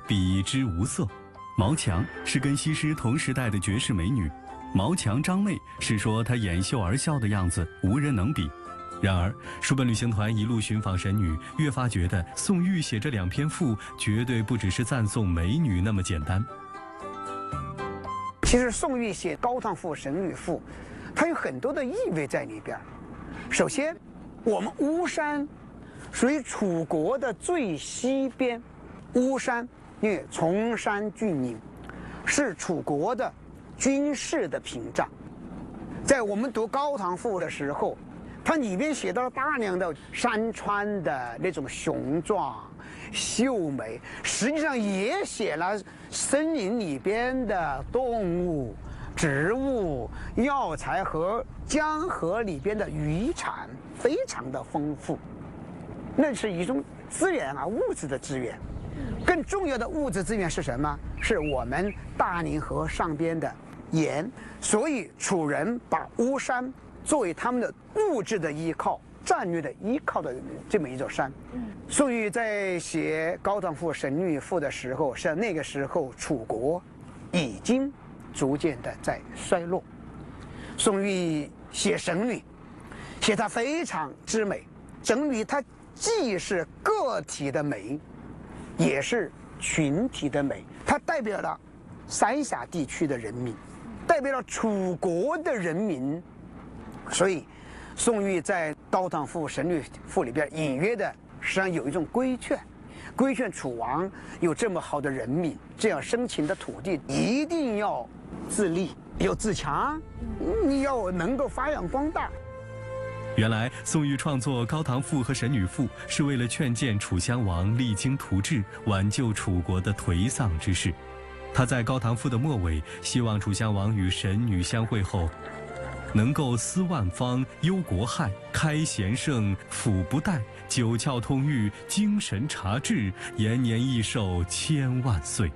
比之无色。毛强是跟西施同时代的绝世美女，毛强张媚是说她掩袖而笑的样子无人能比。然而，书本旅行团一路寻访神女，越发觉得宋玉写这2篇赋绝对不只是赞颂美女那么简单。 其实宋玉写《高唐赋》《神女赋》，它有很多的意味在里边。首先，我们巫山属于楚国的最西边，巫山因为崇山峻岭，是楚国的军事的屏障。在我们读《高唐赋》的时候，它里面写到了大量的山川的那种雄壮、秀美，实际上也写了森林里边的动物、植物、药材和江河里边的渔产，非常的丰富。那是一种资源啊，物质的资源。更重要的物质资源是什么？是我们大凌河上边的盐。所以楚人把巫山作为他们的物质的依靠、战略的依靠的这么一座山。宋玉在写《高唐赋》《神女赋》的时候，是那个时候楚国已经逐渐的在衰落。宋玉写神女，写她非常之美。神女她既是个体的美，也是群体的美，它代表了三峡地区的人民，代表了楚国的人民。所以宋玉在《高唐赋》《神女赋》里边隐约的实际上有一种规劝楚王有这么好的人民，这样生情的土地，一定要自立，要自强，你要能够发扬光大。 原来宋玉创作《高唐赋》和《神女赋》是为了劝谏楚襄王励精图治，挽救楚国的颓丧之势。他在《高唐赋》的末尾，希望楚襄王与神女相会后，能够思万方，忧国害，开贤圣，抚不殆，九窍通狱，精神察治，延年益寿千万岁。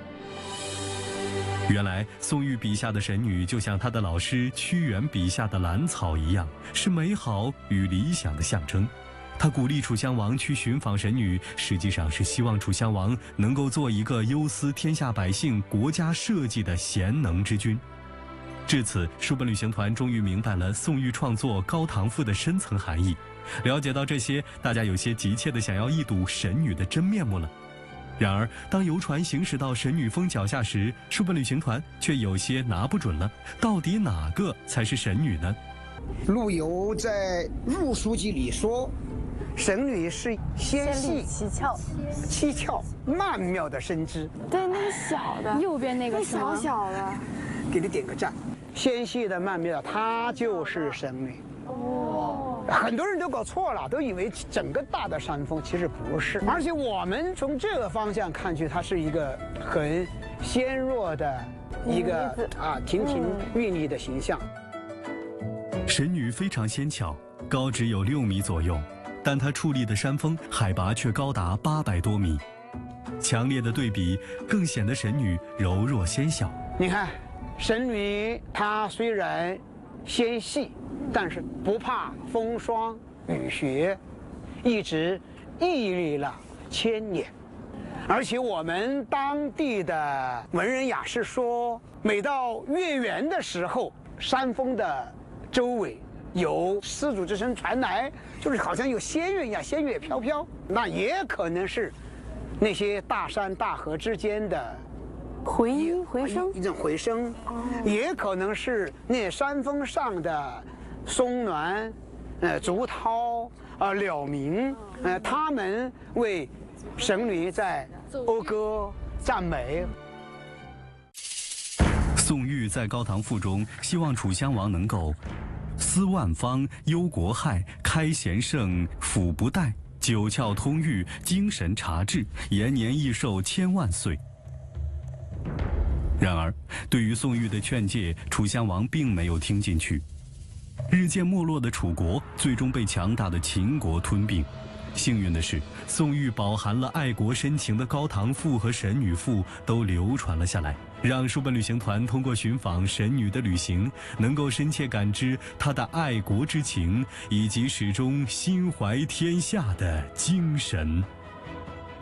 原来宋玉笔下的神女就像他的老师屈原笔下的兰草一样，是美好与理想的象征。他鼓励楚襄王去寻访神女，实际上是希望楚襄王能够做一个忧思天下百姓、国家社稷的贤能之君。至此，书本旅行团终于明白了宋玉创作《高唐赋》的深层含义。了解到这些，大家有些急切地想要一睹神女的真面目了。然而，当游船行驶到神女峰脚下时，书本旅行团却有些拿不准了，到底哪个才是神女呢？ 陆游在《入书记》里说，神女是纤细、七窍、曼妙的身姿。 对，那个小的， 右边那个是吗？ 小小的， 给你点个赞。纤细的、曼妙的，她就是神女。很多人都搞错了，都以为整个大的山峰，其实不是。而且我们从这个方向看去，它是一个很纤弱的一个亭亭玉立的形象。 神女非常纤巧，高只有6米左右，但她矗立的山峰海拔却高达800多米。强烈的对比更显得神女柔弱纤小。 你看，神女她虽然纤细，但是不怕风霜雨雪，一直屹立了1000年。而且我们当地的文人雅士说，每到月圆的时候，山峰的周围有丝竹之声传来，就是好像有仙乐一样，仙乐飘飘。那也可能是那些大山大河之间的回声， 一种回声，也可能是那山峰上的松峦、竹涛、鸟鸣，他们为神女在讴歌赞美。 宋玉在《高唐赋》中希望楚襄王能够思万方，忧国害，开贤圣，抚不殆，九窍通狱，精神察治，延年益寿千万岁。然而，对于宋玉的劝诫，楚襄王并没有听进去。日渐没落的楚国最终被强大的秦国吞并。幸运的是，宋玉饱含了爱国深情的《高唐赋》和《神女赋》都流传了下来，让书本旅行团通过寻访神女的旅行，能够深切感知她的爱国之情，以及始终心怀天下的精神。